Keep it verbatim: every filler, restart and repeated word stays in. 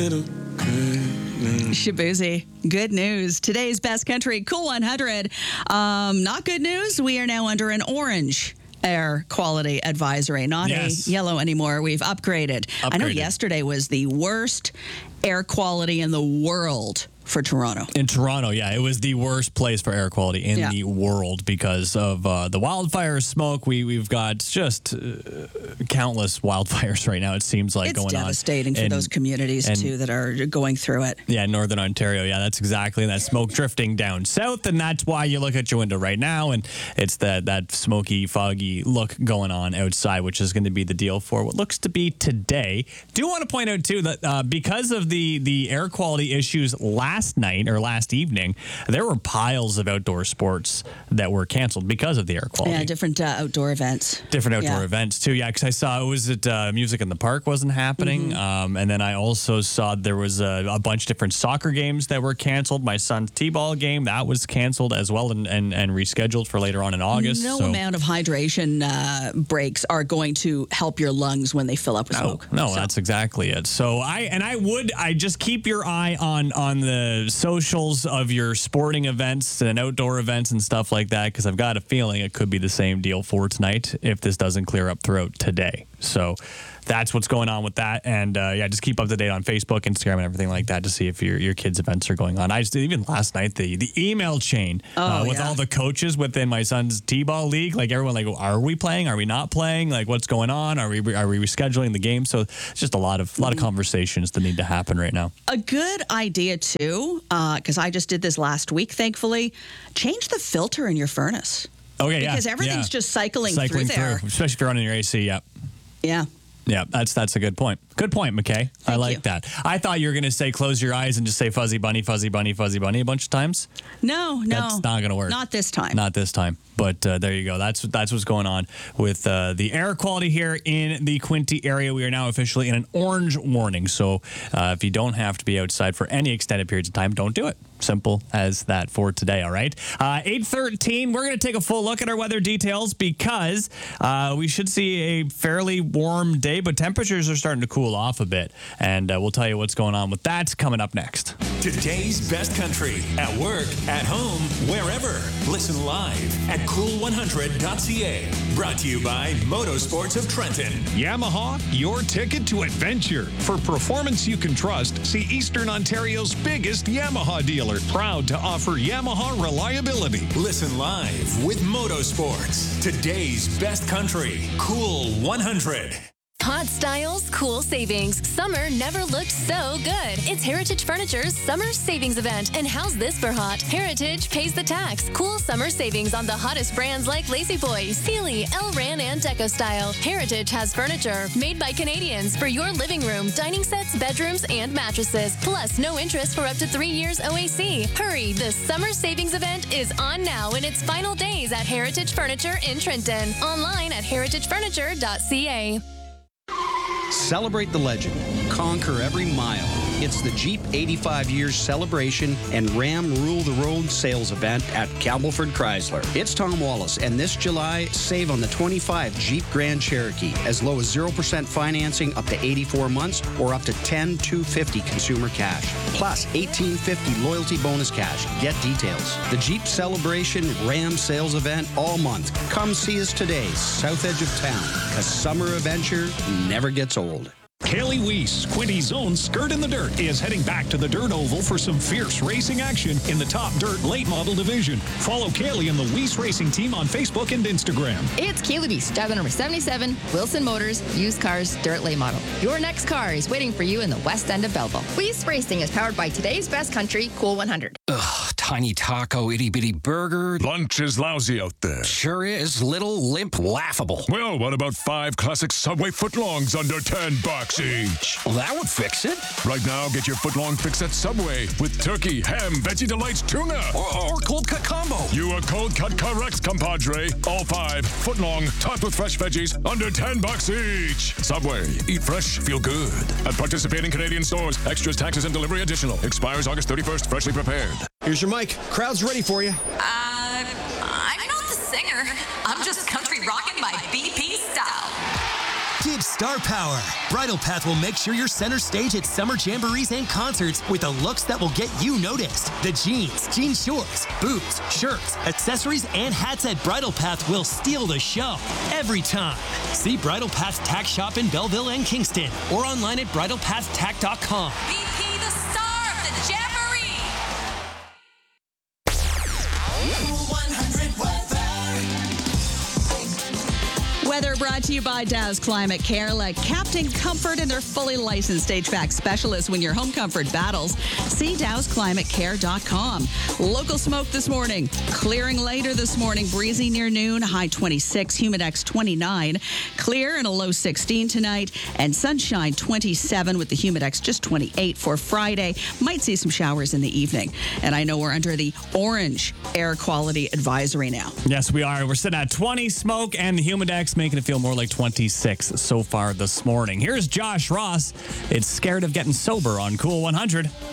Shabuzi, good news. Today's Best Country Cool one hundred. Um, not good news. We are now under an orange air quality advisory, not Yes. a yellow anymore. We've upgraded. I know Upgraded. yesterday was the worst air quality in the world for Toronto. In Toronto, yeah, it was the worst place for air quality in Yeah. the world because of uh, the wildfire smoke. We we've got just uh, countless wildfires right now. It seems like It's going on. devastating for And- those communities, and- too, that are going through it. Yeah, Northern Ontario. Yeah, that's exactly that smoke drifting down south, and that's why you look at your window right now, and it's that that smoky, foggy look going on outside, which is going to be the deal for what looks to be today. Do want to point out too that uh, because of the the air quality issues last night or last evening, there were piles of outdoor sports that were canceled because of the air quality. Yeah, different uh, outdoor events. Different outdoor Yeah. events too, yeah. Because I saw it was at uh, Music in the Park wasn't happening, Mm-hmm. um, and then I also saw there was a, a bunch of different soccer games that were canceled. My son's t-ball game that was canceled as well, and, and, and rescheduled for later on in August. No so. amount of hydration uh, breaks are going to help your lungs when they fill up with No, smoke. no, So- that's exactly it. So I and I would I just keep your eye on on the socials of your sporting events and outdoor events and stuff like that, because I've got a feeling it could be the same deal for tonight if this doesn't clear up throughout today. So that's what's going on with that. And uh, yeah, just keep up to date on Facebook, Instagram, and everything like that to see if your your kids' events are going on. I just even last night the the email chain uh, Oh, with yeah. all the coaches within my son's t-ball league, like everyone, like, are we playing? Are we not playing? Like, what's going on? Are we are we rescheduling the game? So it's just a lot of a lot of conversations that need to happen right now. A good idea, too, because I just did this last week, thankfully. Change the filter in your furnace. Okay, yeah, Because everything's yeah. just cycling, cycling through there. especially if you're running your A C. Yeah. Yeah. Yeah, that's that's a good point. Good point, McKay. I Thank like you. that. I thought you were going to say close your eyes and just say fuzzy bunny, fuzzy bunny, fuzzy bunny a bunch of times. No, no. That's not going to work. Not this time. Not this time. But uh, there you go. That's that's what's going on with uh, the air quality here in the Quinte area. We are now officially in an orange warning. So uh, if you don't have to be outside for any extended periods of time, don't do it. Simple as that for today, all right? Uh, eight thirteen, we're going to take a full look at our weather details because uh, we should see a fairly warm day, but temperatures are starting to cool off a bit. And uh, we'll tell you what's going on with that coming up next. Today's Best Country, at work, at home, wherever. Listen live at cool one hundred dot c a. Brought to you by Motorsports of Trenton. Yamaha, your ticket to adventure. For performance you can trust, see Eastern Ontario's biggest Yamaha dealer. Proud to offer Yamaha reliability. Listen live with Motorsports. Today's Best Country, Cool one hundred. Hot styles, cool savings. Summer never looked so good. It's Heritage Furniture's Summer Savings Event. And how's this for hot? Heritage pays the tax. Cool summer savings on the hottest brands like Lazy Boy, Sealy, Elran, and Deco Style. Heritage has furniture made by Canadians for your living room, dining sets, bedrooms, and mattresses. Plus, no interest for up to three years O A C. Hurry, the Summer Savings Event is on now in its final days at Heritage Furniture in Trenton. Online at heritage furniture dot c a. Celebrate the legend. Conquer every mile. It's the Jeep eighty-five years celebration and Ram Rule the Road sales event at Campbellford Chrysler. It's Tom Wallace, and this July, save on the twenty-five Jeep Grand Cherokee, as low as zero percent financing up to eighty-four months or up to ten thousand two hundred fifty dollars consumer cash. Plus eighteen fifty loyalty bonus cash. Get details. The Jeep Celebration Ram sales event all month. Come see us today, south edge of town, because summer adventure never gets old. Kaylee Weiss, Quinty's own Skirt in the Dirt, is heading back to the Dirt Oval for some fierce racing action in the top dirt late model division. Follow Kaylee and the Weiss Racing team on Facebook and Instagram. It's Kaylee Weiss, driver number seventy-seven, Wilson Motors, used cars, dirt late model. Your next car is waiting for you in the west end of Belleville. Weiss Racing is powered by today's best country, Cool one hundred. Ugh, tiny taco, itty-bitty burger. Lunch is lousy out there. Sure is. Little, limp, laughable. Well, what about five classic Subway footlongs under ten bucks each? Well, that would fix it. Right now, get your footlong fix at Subway with turkey, ham, veggie delights, tuna. Or, or cold cut combo. You are cold cut correct, compadre. All five footlong, topped with fresh veggies, under ten bucks each. Subway, eat fresh, feel good. At participating Canadian stores, extras, taxes, and delivery additional. Expires August thirty-first, freshly prepared. Here's your mic. Crowd's ready for you. Uh, I'm not the singer. I'm just country rocking my B P style. Keep Give star power. Bridal Path will make sure you're center stage at summer jamborees and concerts with the looks that will get you noticed. The jeans, jean shorts, boots, shirts, accessories, and hats at Bridal Path will steal the show every time. See Bridal Path Tack Shop in Belleville and Kingston or online at bridal path tack dot com. B P, the star of the jamboree. one hundred Weather brought to you by Dow's Climate Care. Let Captain Comfort and their fully licensed H V A C specialists when your home comfort battles. See dows climate care dot com. Local smoke this morning. Clearing later this morning. Breezy near noon. High twenty-six. Humidex twenty-nine. Clear and a low sixteen tonight. And sunshine twenty-seven with the Humidex just twenty-eight for Friday. Might see some showers in the evening. And I know we're under the orange air quality advisory now. Yes, we are. We're sitting at twenty smoke and the Humidex making it feel more like twenty-six so far this morning. Here's Josh Ross. It's Scared of Getting Sober on Cool one hundred.